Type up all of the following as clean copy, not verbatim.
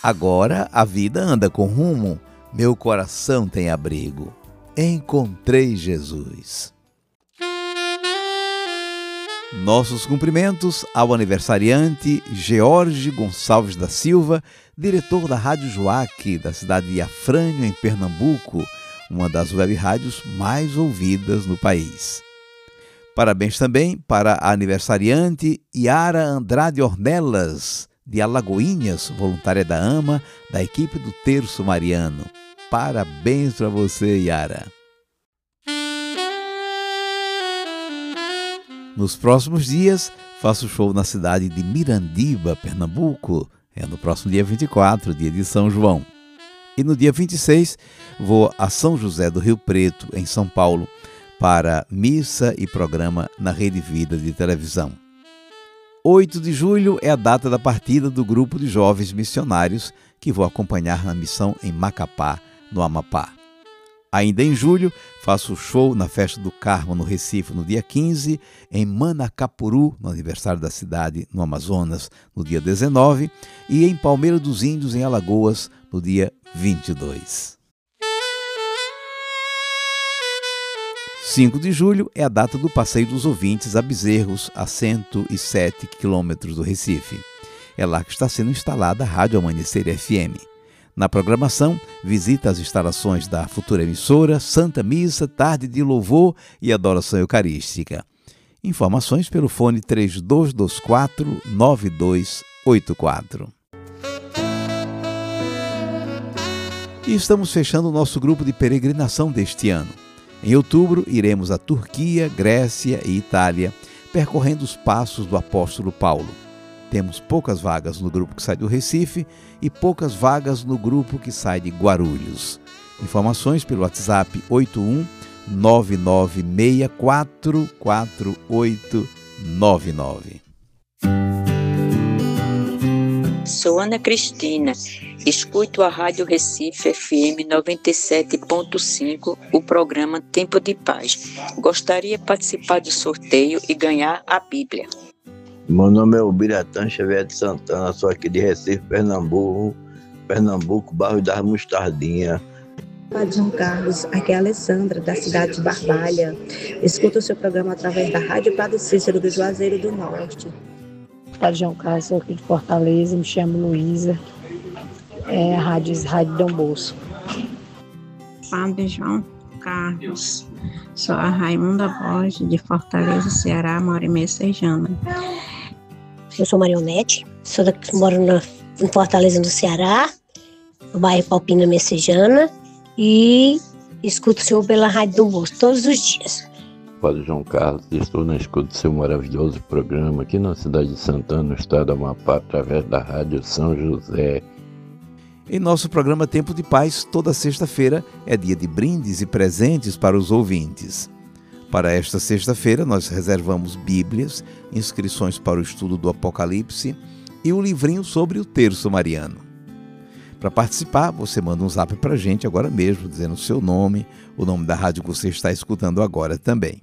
Agora a vida anda com rumo, meu coração tem abrigo. Encontrei Jesus. Nossos cumprimentos ao aniversariante George Gonçalves da Silva, diretor da Rádio Joaque, da cidade de Afrânio, em Pernambuco, uma das web rádios mais ouvidas no país. Parabéns também para a aniversariante Yara Andrade Ornelas, de Alagoinhas, voluntária da AMA, da equipe do Terço Mariano. Parabéns para você, Yara. Nos próximos dias, faço show na cidade de Mirandiba, Pernambuco. É no próximo dia 24, dia de São João. E no dia 26, vou a São José do Rio Preto, em São Paulo, para missa e programa na Rede Vida de televisão. 8 de julho é a data da partida do grupo de jovens missionários que vou acompanhar na missão em Macapá, no Amapá. Ainda em julho, faço show na Festa do Carmo, no Recife, no dia 15, em Manacapuru, no aniversário da cidade, no Amazonas, no dia 19, e em Palmeira dos Índios, em Alagoas, no dia 22. 5 de julho é a data do Passeio dos Ouvintes a Bezerros, a 107 quilômetros do Recife. É lá que está sendo instalada a Rádio Amanhecer FM. Na programação, visita as instalações da futura emissora, Santa Missa, Tarde de Louvor e Adoração Eucarística. Informações pelo fone 3224-9284. E estamos fechando o nosso grupo de peregrinação deste ano. Em outubro, iremos a Turquia, Grécia e Itália, percorrendo os passos do apóstolo Paulo. Temos poucas vagas no grupo que sai do Recife e poucas vagas no grupo que sai de Guarulhos. Informações pelo WhatsApp 81-99644899. Sou Ana Cristina, escuto a Rádio Recife FM 97.5, o programa Tempo de Paz. Gostaria de participar do sorteio e ganhar a Bíblia. Meu nome é Ubiratã Xavier de Santana, sou aqui de Recife, Pernambuco, bairro das Mostardinhas. Padre João Carlos, aqui é a Alessandra, da cidade de Barbalha. Escuto o seu programa através da Rádio Padre Cícero do Juazeiro do Norte. Padre João Carlos, sou aqui de Fortaleza, me chamo Luísa, a Rádio Dom Bosco. Padre João Carlos, sou a Raimunda Borges, de Fortaleza, Ceará, moro em Messejana. Eu sou Marionete, moro em Fortaleza, do Ceará, no bairro Palpina, Messejana, e escuto o senhor pela Rádio Dom Bosco todos os dias. Padre João Carlos, estou na escuta do seu maravilhoso programa aqui na cidade de Santana, no estado do Amapá, através da Rádio São José. Em nosso programa Tempo de Paz, toda sexta-feira é dia de brindes e presentes para os ouvintes. Para esta sexta-feira, nós reservamos Bíblias, inscrições para o estudo do Apocalipse e o livrinho sobre o Terço Mariano. Para participar, você manda um zap para a gente agora mesmo, dizendo o seu nome, o nome da rádio que você está escutando agora também.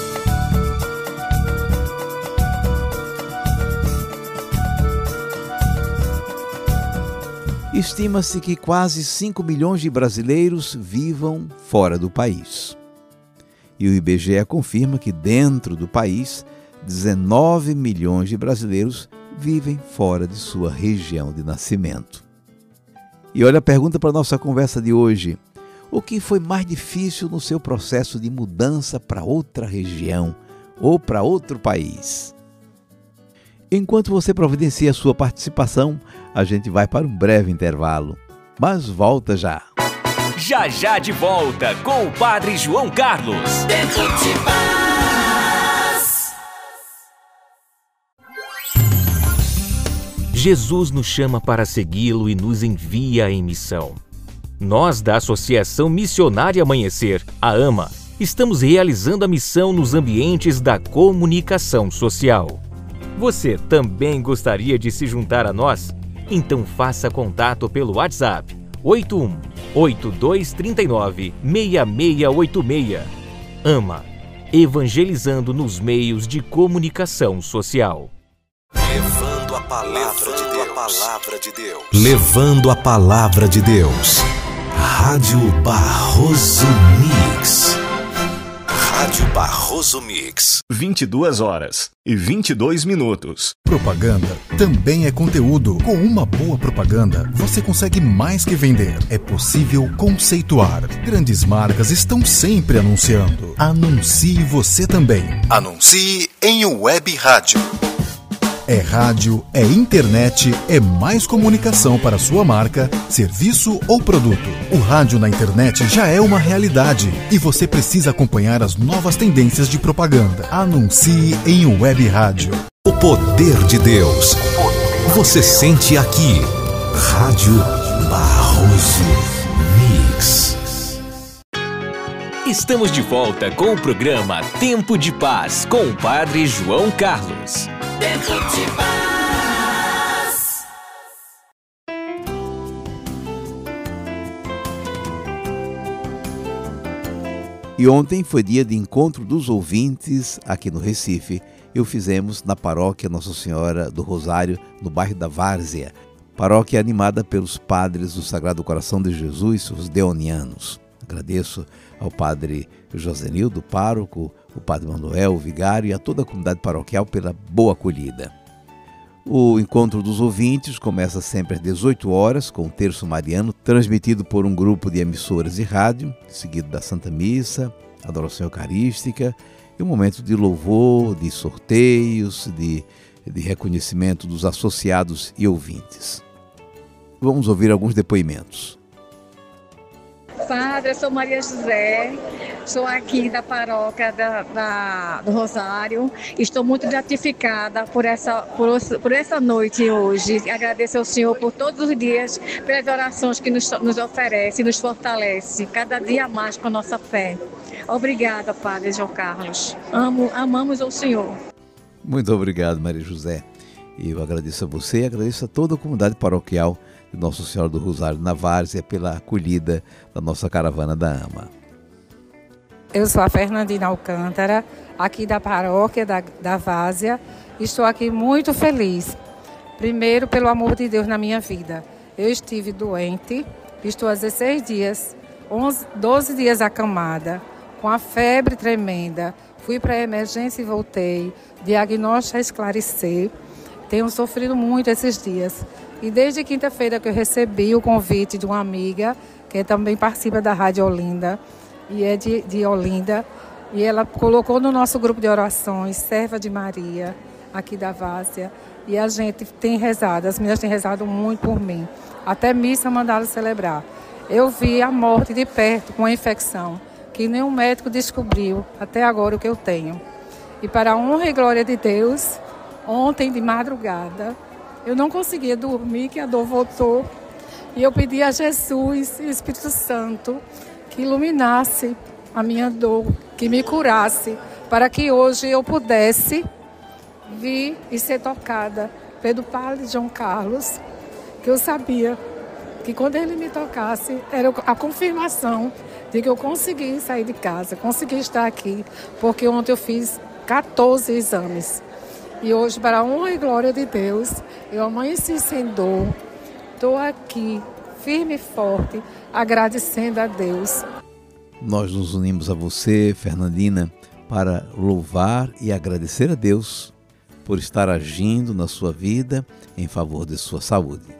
Estima-se que quase 5 milhões de brasileiros vivam fora do país. E o IBGE confirma que dentro do país, 19 milhões de brasileiros vivem fora de sua região de nascimento. E olha a pergunta para a nossa conversa de hoje. O que foi mais difícil no seu processo de mudança para outra região ou para outro país? Enquanto você providencia a sua participação, a gente vai para um breve intervalo. Mas volta já. Já já de volta com o Padre João Carlos. Tempo de Paz. Jesus nos chama para segui-lo e nos envia em missão. Nós, da Associação Missionária Amanhecer, a AMA, estamos realizando a missão nos ambientes da comunicação social. Você também gostaria de se juntar a nós? Então faça contato pelo WhatsApp 81-8239-6686. AMA, evangelizando nos meios de comunicação social. Levando a palavra de Deus. palavra de Deus. Levando a palavra de Deus. Rádio Barroso Mix. Rádio Barroso Mix. 22h22. Propaganda também é conteúdo. Com uma boa propaganda, você consegue mais que vender. É possível conceituar. Grandes marcas estão sempre anunciando. Anuncie você também. Anuncie em web rádio. É rádio, é internet, é mais comunicação para sua marca, serviço ou produto. O rádio na internet já é uma realidade e você precisa acompanhar as novas tendências de propaganda. Anuncie em web rádio. O poder de Deus. Você sente aqui. Rádio Barroso Mix. Estamos de volta com o programa Tempo de Paz com o Padre João Carlos. Tempo de Paz. E ontem foi dia de encontro dos ouvintes aqui no Recife. E o fizemos na paróquia Nossa Senhora do Rosário, no bairro da Várzea. Paróquia animada pelos padres do Sagrado Coração de Jesus, os deonianos. Agradeço ao padre Josenildo, pároco, o padre Manuel, o vigário e a toda a comunidade paroquial pela boa acolhida. O encontro dos ouvintes começa sempre às 18 horas com o terço mariano, transmitido por um grupo de emissoras de rádio, seguido da Santa Missa, adoração eucarística e um momento de louvor, de sorteios, de reconhecimento dos associados e ouvintes. Vamos ouvir alguns depoimentos. Padre, eu sou Maria José, sou aqui da paróquia do Rosário. Estou muito gratificada por essa noite hoje. Agradeço ao Senhor por todos os dias, pelas orações que nos oferece, nos fortalece, cada dia mais com a nossa fé. Obrigada, Padre João Carlos. Amamos ao Senhor. Muito obrigado, Maria José. E eu agradeço a você e agradeço a toda a comunidade paroquial de Nossa Senhora do Rosário na Várzea pela acolhida da nossa caravana da AMA. Eu sou a Fernandina Alcântara, aqui da paróquia da Várzea. Estou aqui muito feliz. Primeiro, pelo amor de Deus na minha vida. Eu estive doente, estou há 16 dias, 12 dias acamada, com a febre tremenda. Fui para a emergência e voltei. Diagnóstico a esclarecer. Tenho sofrido muito esses dias. E desde quinta-feira que eu recebi o convite de uma amiga, que também participa da Rádio Olinda, e é de Olinda, e ela colocou no nosso grupo de orações, Serva de Maria, aqui da Várzea, e a gente tem rezado, as meninas têm rezado muito por mim. Até missa mandaram celebrar. Eu vi a morte de perto com a infecção, que nenhum médico descobriu até agora o que eu tenho. E para a honra e glória de Deus, ontem de madrugada, eu não conseguia dormir, que a dor voltou. E eu pedi a Jesus e o Espírito Santo que iluminasse a minha dor, que me curasse, para que hoje eu pudesse vir e ser tocada pelo Padre João Carlos, que eu sabia que quando ele me tocasse, era a confirmação de que eu consegui sair de casa, consegui estar aqui, porque ontem eu fiz 14 exames. E hoje, para a honra e glória de Deus, eu amanheci sem dor. Estou aqui, firme e forte, agradecendo a Deus. Nós nos unimos a você, Fernandina, para louvar e agradecer a Deus por estar agindo na sua vida em favor de sua saúde.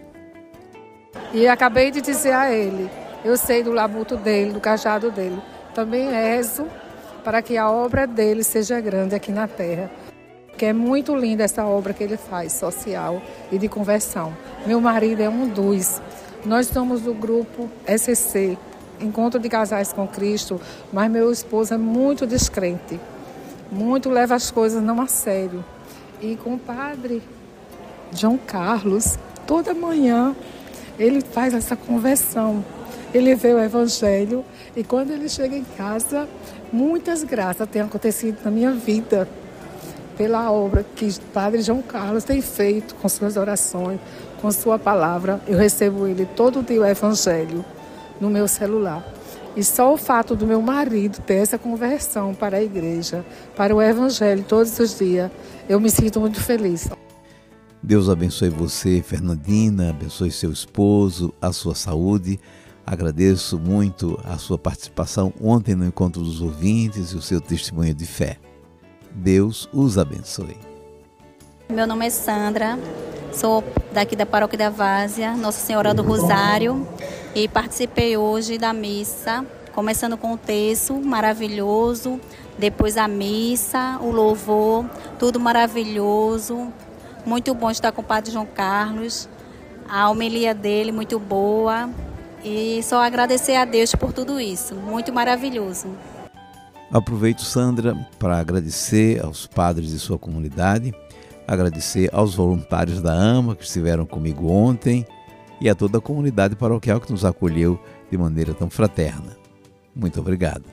E acabei de dizer a ele, eu sei do labuto dele, do cajado dele. Também rezo para que a obra dele seja grande aqui na terra. Que é muito linda essa obra que ele faz, social e de conversão. Meu marido é um dos. Nós somos do grupo SCC, Encontro de Casais com Cristo, mas meu esposo é muito descrente, muito leva as coisas não a sério. E com o Padre João Carlos, toda manhã, ele faz essa conversão. Ele vê o Evangelho e quando ele chega em casa, muitas graças têm acontecido na minha vida. Pela obra que o Padre João Carlos tem feito com suas orações, com sua palavra. Eu recebo ele todo dia o Evangelho no meu celular. E só o fato do meu marido ter essa conversão para a igreja, para o Evangelho todos os dias, eu me sinto muito feliz. Deus abençoe você, Fernandina, abençoe seu esposo, a sua saúde. Agradeço muito a sua participação ontem no Encontro dos Ouvintes e o seu testemunho de fé. Deus os abençoe. Meu nome é Sandra, sou daqui da Paróquia da Várzea, Nossa Senhora do Rosário, e participei hoje da missa, começando com o texto maravilhoso, depois a missa, o louvor, tudo maravilhoso. Muito bom estar com o Padre João Carlos, a homilia dele muito boa, e só agradecer a Deus por tudo isso, muito maravilhoso. Aproveito, Sandra, para agradecer aos padres de sua comunidade, agradecer aos voluntários da AMA que estiveram comigo ontem e a toda a comunidade paroquial que nos acolheu de maneira tão fraterna. Muito obrigado.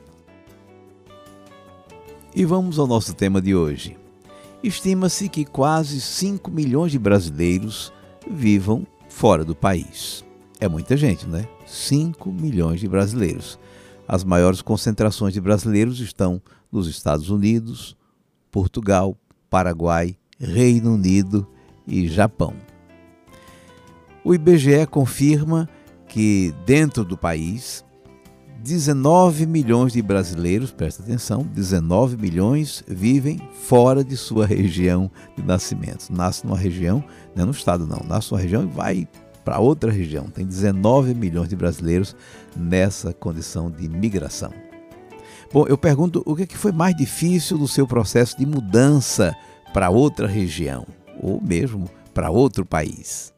E vamos ao nosso tema de hoje. Estima-se que quase 5 milhões de brasileiros vivam fora do país. É muita gente, né? 5 milhões de brasileiros. As maiores concentrações de brasileiros estão nos Estados Unidos, Portugal, Paraguai, Reino Unido e Japão. O IBGE confirma que dentro do país, 19 milhões de brasileiros, presta atenção, 19 milhões vivem fora de sua região de nascimento. Nasce numa região, não é no estado não, nasce numa região e vai para outra região. Tem 19 milhões de brasileiros nessa condição de migração. Bom, eu pergunto, o que foi mais difícil no seu processo de mudança para outra região, ou mesmo para outro país?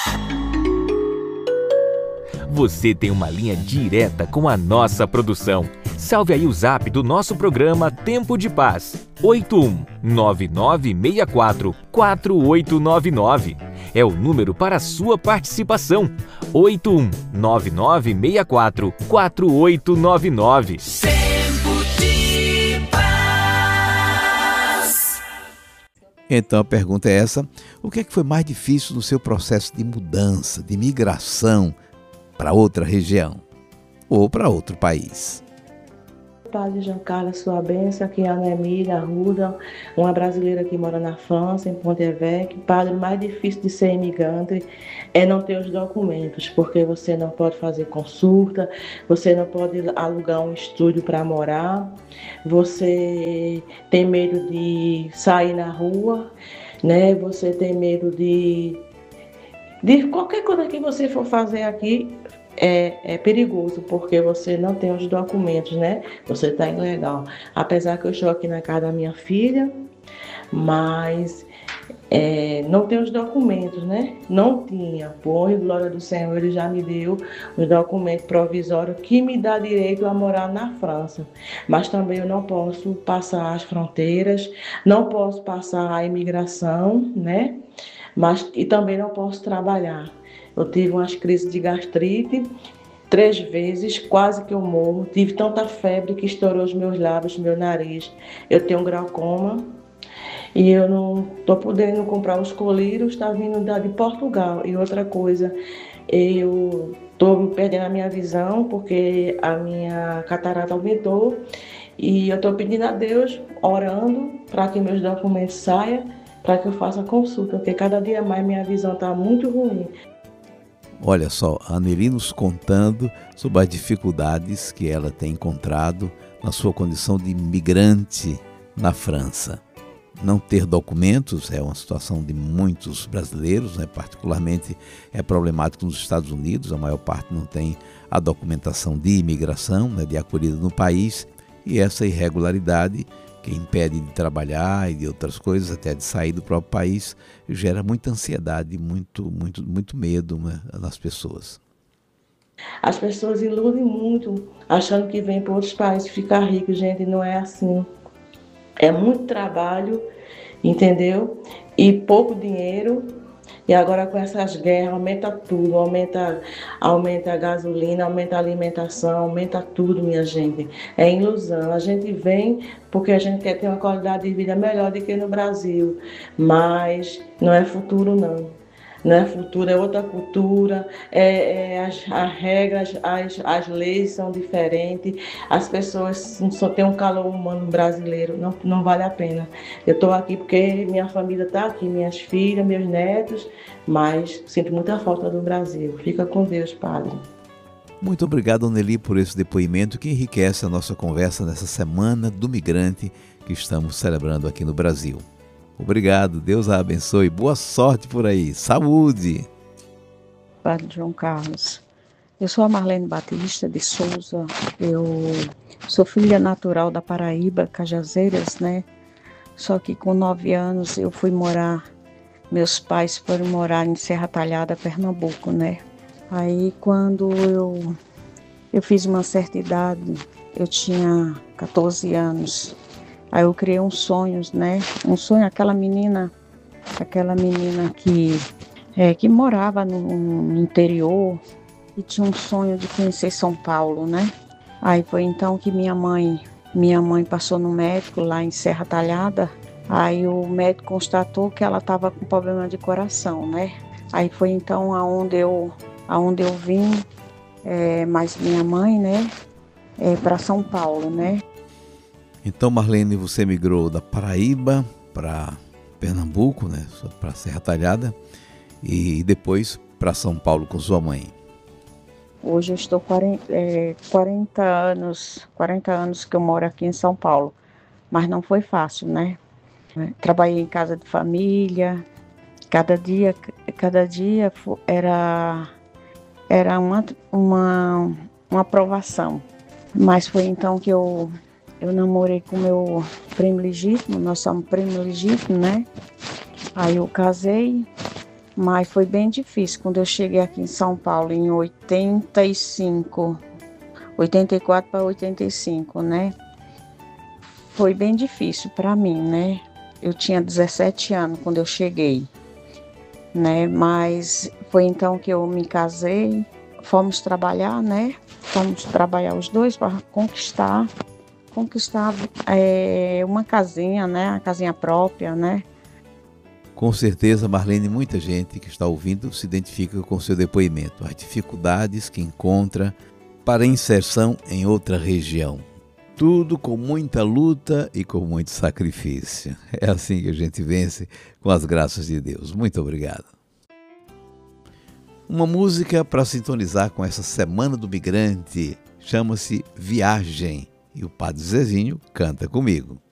Você tem uma linha direta com a nossa produção. Salve aí o zap do nosso programa Tempo de Paz, 8199644899. É o número para a sua participação, 8199644899. Tempo de Paz. Então a pergunta é essa: o que foi mais difícil no seu processo de mudança, de migração para outra região ou para outro país? Padre João Carlos, sua bênção, aqui é a Noemi da Ruda, uma brasileira que mora na França, em Pont-Évêque. Padre, o mais difícil de ser imigrante é não ter os documentos, porque você não pode fazer consulta, você não pode alugar um estúdio para morar, você tem medo de sair na rua, né? Você tem medo de qualquer coisa que você for fazer aqui. É perigoso, porque você não tem os documentos, né? Você está ilegal. Apesar que eu estou aqui na casa da minha filha, mas não tem os documentos, né? Não tinha. Por glória do Senhor, Ele já me deu os documentos provisórios que me dá direito a morar na França. Mas também eu não posso passar as fronteiras, não posso passar a imigração, né? E também não posso trabalhar. Eu tive umas crises de gastrite 3 vezes, quase que eu morro. Tive tanta febre que estourou os meus lábios, meu nariz. Eu tenho glaucoma e eu não estou podendo comprar os colírios, está vindo de Portugal. E outra coisa, eu estou perdendo a minha visão porque a minha catarata aumentou. E eu estou pedindo a Deus, orando, para que meus documentos saiam, para que eu faça consulta, porque cada dia mais minha visão está muito ruim. Olha só, a Anneli nos contando sobre as dificuldades que ela tem encontrado na sua condição de imigrante na França. Não ter documentos é uma situação de muitos brasileiros, né? Particularmente é problemático nos Estados Unidos, a maior parte não tem a documentação de imigração, né? De acolhida no país, e essa irregularidade que impede de trabalhar e de outras coisas, até de sair do próprio país, gera muita ansiedade, muito medo, né, nas pessoas. As pessoas iludem muito, achando que vem para outros países ficar rico. Gente, não é assim. É muito trabalho, entendeu? E pouco dinheiro. E agora com essas guerras aumenta tudo, aumenta a gasolina, aumenta a alimentação, aumenta tudo, minha gente. É ilusão. A gente vem porque a gente quer ter uma qualidade de vida melhor do que no Brasil, mas não é futuro não. né? Futuro é outra cultura, as regras, as leis são diferentes, as pessoas só têm um calor humano brasileiro, não vale a pena. Eu estou aqui porque minha família está aqui, minhas filhas, meus netos, mas sinto muita falta do Brasil. Fica com Deus, Padre. Muito obrigado, Nelly, por esse depoimento que enriquece a nossa conversa nessa Semana do Migrante que estamos celebrando aqui no Brasil. Obrigado, Deus a abençoe, boa sorte por aí, saúde! Padre João Carlos, eu sou a Marlene Batista de Souza, eu sou filha natural da Paraíba, Cajazeiras, né? Só que com 9 anos eu fui morar, meus pais foram morar em Serra Talhada, Pernambuco, né? Aí quando eu fiz uma certa idade, eu tinha 14 anos, aí eu criei uns sonhos, né? Um sonho, aquela menina que morava no interior e tinha um sonho de conhecer São Paulo, né? Aí foi então que minha mãe passou no médico lá em Serra Talhada, aí o médico constatou que ela estava com problema de coração, né? Aí foi então aonde eu vim, mais minha mãe, né? Para São Paulo, né? Então, Marlene, você migrou da Paraíba para Pernambuco, né? Para Serra Talhada e depois para São Paulo com sua mãe. Hoje eu estou 40 anos que eu moro aqui em São Paulo, mas não foi fácil, né? Trabalhei em casa de família, cada dia era uma provação, mas foi então que eu namorei com meu primo legítimo, nós somos primo legítimo, né? Aí eu casei, mas foi bem difícil. Quando eu cheguei aqui em São Paulo em 84 para 85, né? Foi bem difícil para mim, né? Eu tinha 17 anos quando eu cheguei, né? Mas foi então que eu me casei, fomos trabalhar, né? Fomos trabalhar os dois para conquistar uma casinha, né? A casinha própria, né? Com certeza, Marlene, muita gente que está ouvindo se identifica com o seu depoimento, as dificuldades que encontra para inserção em outra região. Tudo com muita luta e com muito sacrifício. É assim que a gente vence com as graças de Deus. Muito obrigado. Uma música para sintonizar com essa Semana do Migrante chama-se Viagem e o Padre Zezinho canta comigo.